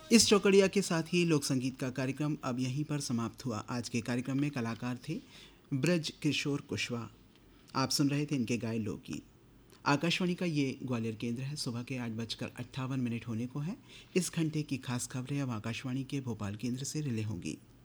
इस चौकड़िया के साथ ही लोक संगीत का कार्यक्रम अब यहीं पर समाप्त हुआ। आज के कार्यक्रम में कलाकार थे ब्रज किशोर कुशवाहा। आप सुन रहे थे इनके गाए लोकगीत। आकाशवाणी का ये ग्वालियर केंद्र है। सुबह के 8:58 होने को है। इस घंटे की खास खबरें अब आकाशवाणी के भोपाल केंद्र से रिले होंगी।